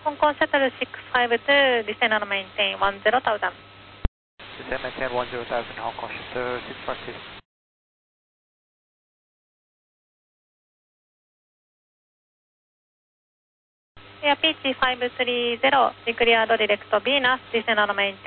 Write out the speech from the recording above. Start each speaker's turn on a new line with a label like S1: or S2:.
S1: Hong Kong Shuttle 652, descend and maintain 10,000.
S2: Descend maintain 10,000, Hong Kong Shuttle 652.
S1: Air Pitch 530, declared direct Venus, descend and maintain